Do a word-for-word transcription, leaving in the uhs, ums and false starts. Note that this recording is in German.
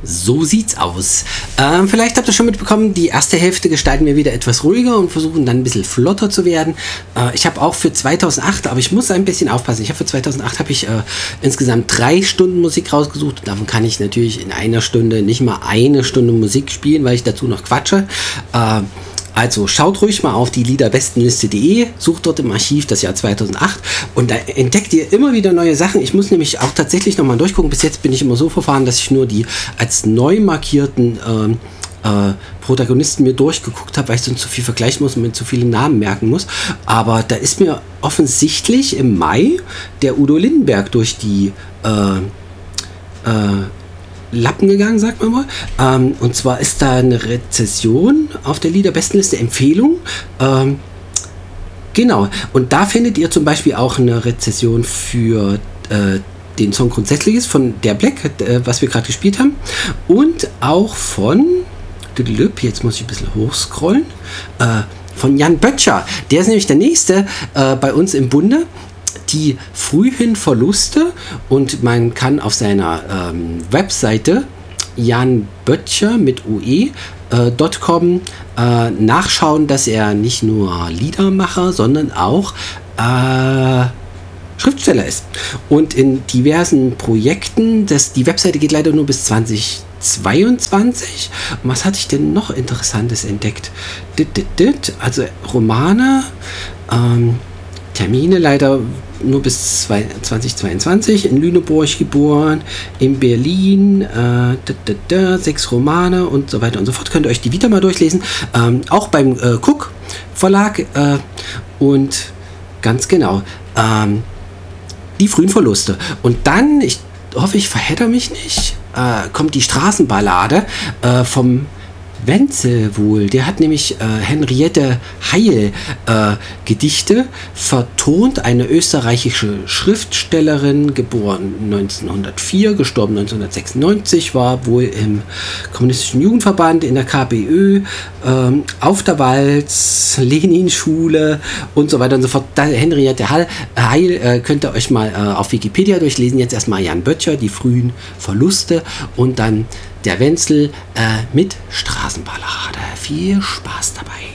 So sieht's aus. Ähm, vielleicht habt ihr schon mitbekommen, die erste Hälfte gestalten wir wieder etwas ruhiger und versuchen dann ein bisschen flotter zu werden. Äh, ich habe auch für zweitausendacht, aber ich muss ein bisschen aufpassen. Ich habe für zweitausendacht habe ich äh, insgesamt drei Stunden Musik rausgesucht. Davon kann ich natürlich in einer Stunde nicht mal eine Stunde Musik spielen, weil ich dazu noch quatsche. Äh, Also schaut ruhig mal auf die Liederbestenliste punkt de, sucht dort im Archiv das Jahr zweitausendacht und da entdeckt ihr immer wieder neue Sachen. Ich muss nämlich auch tatsächlich nochmal durchgucken. Bis jetzt bin ich immer so verfahren, dass ich nur die als neu markierten ähm, äh, Protagonisten mir durchgeguckt habe, weil ich sonst zu viel vergleichen muss und mir zu viele Namen merken muss. Aber da ist mir offensichtlich im Mai der Udo Lindenberg durch die äh, äh, Lappen gegangen, sagt man mal. Ähm, und zwar ist da eine Rezession auf der Liederbestenliste, Empfehlung. Ähm, genau. Und da findet ihr zum Beispiel auch eine Rezession für äh, den Song Grundsätzliches von Der Black, äh, was wir gerade gespielt haben. Und auch von, jetzt muss ich ein bisschen hochscrollen, äh, von Jan Böttcher. Der ist nämlich der Nächste äh, bei uns im Bunde. Die frühen Verluste, und man kann auf seiner ähm, Webseite janböttcher mit ue äh, .com äh, nachschauen, dass er nicht nur Liedermacher, sondern auch äh, Schriftsteller ist. Und in diversen Projekten, das, die Webseite geht leider nur bis zwanzig zweiundzwanzig. Und was hatte ich denn noch Interessantes entdeckt? Dit, dit, dit. Also Romane, ähm, Termine leider nur bis zwanzig zweiundzwanzig, in Lüneburg geboren, in Berlin, äh, da, da, da, sechs Romane und so weiter und so fort. Könnt ihr euch die wieder mal durchlesen. Ähm, auch beim äh, Cook Verlag äh, und ganz genau ähm, die frühen Verluste. Und dann, ich hoffe, ich verhedder mich nicht, äh, kommt die Straßenballade äh, vom Wenzel wohl. Der hat nämlich äh, Henriette Heil äh, Gedichte vertont, eine österreichische Schriftstellerin, geboren neunzehnhundertvier, gestorben neunzehnhundertsechsundneunzig, war wohl im Kommunistischen Jugendverband, in der K P Ö, ähm, auf der Walz, Lenin-Schule und so weiter und so fort. Da, Henriette Heil, Heil äh, könnt ihr euch mal äh, auf Wikipedia durchlesen. Jetzt erstmal Jan Böttcher, die frühen Verluste, und dann der Wenzel äh, mit Straßenballade. Viel Spaß dabei.